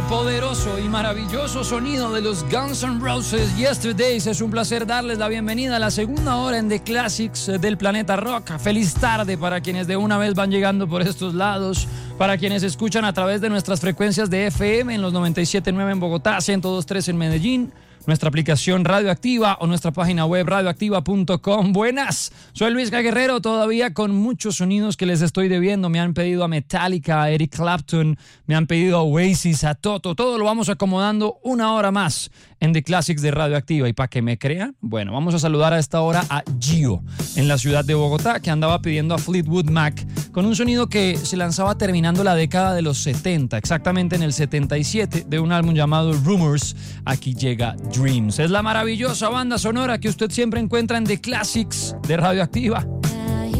poderoso y maravilloso sonido de los Guns N' Roses, Yesterdays. Es un placer darles la bienvenida a la segunda hora en The Classics del Planeta Rock. Feliz tarde para quienes de una vez van llegando por estos lados, para quienes escuchan a través de nuestras frecuencias de FM en los 97.9 en Bogotá, 102.3 en Medellín, nuestra aplicación Radioactiva o nuestra página web radioactiva.com. Buenas, soy Luis Guerrero, todavía con muchos sonidos que les estoy debiendo. Me han pedido a Metallica, a Eric Clapton, me han pedido a Oasis, a Toto. Todo lo vamos acomodando una hora más en The Classics de Radioactiva. Y para que me crean, bueno, vamos a saludar a esta hora a Gio en la ciudad de Bogotá, que andaba pidiendo a Fleetwood Mac con un sonido que se lanzaba terminando la década de los 70, exactamente en el 77, de un álbum llamado Rumors. Aquí llega Dreams. Es la maravillosa banda sonora que usted siempre encuentra en The Classics de Radioactiva.